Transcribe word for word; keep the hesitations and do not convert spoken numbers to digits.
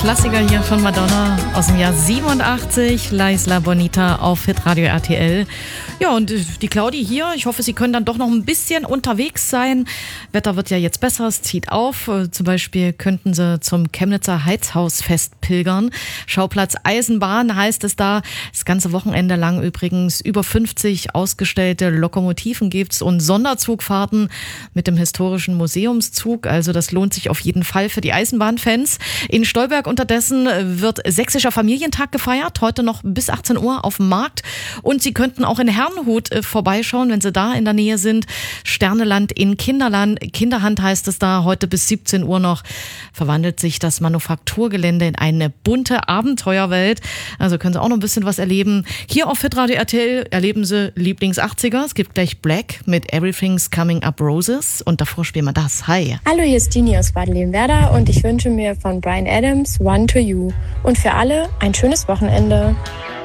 Klassiker hier von Madonna aus dem Jahr siebenundachtzig, La Isla Bonita auf Hitradio R T L. Ja, und die Claudi hier, ich hoffe, Sie können dann doch noch ein bisschen unterwegs sein. Wetter wird ja jetzt besser, es zieht auf. Zum Beispiel könnten Sie zum Chemnitzer Heizhausfest pilgern. Schauplatz Eisenbahn heißt es da. Das ganze Wochenende lang übrigens über fünfzig ausgestellte Lokomotiven gibt's und Sonderzugfahrten mit dem historischen Museumszug. Also das lohnt sich auf jeden Fall für die Eisenbahnfans. In Stolberg unterdessen wird Sächsischer Familientag gefeiert, heute noch bis achtzehn Uhr auf dem Markt. Und Sie könnten auch in Herrnhut vorbeischauen, wenn Sie da in der Nähe sind. Sterneland in Kinderland, Kinderhand heißt es da, heute bis siebzehn Uhr noch. Verwandelt sich das Manufakturgelände in eine bunte Abenteuerwelt. Also können Sie auch noch ein bisschen was erleben. Hier auf Hitradio R T L erleben Sie Lieblings-achtziger. Es gibt gleich Black mit Everything's Coming Up Roses. Und davor spielen wir das. Hi. Hallo, hier ist Dini aus Bad Lebenwerder und ich wünsche mir von Bryan Adams One to You. Und für alle ein schönes Wochenende.